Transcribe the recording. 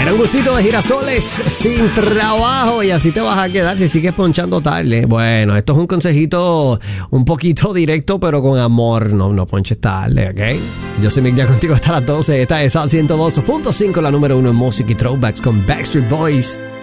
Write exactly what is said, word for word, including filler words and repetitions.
Era un gustito de girasoles sin trabajo y así te vas a quedar si sigues ponchando tarde. Bueno, esto es un consejito un poquito directo, pero con amor. No, no ponches tarde, ¿ok? Yo soy Mick, ya contigo hasta las doce. Esta es Al ciento dos punto cinco, la número uno en música y throwbacks con Backstreet Boys.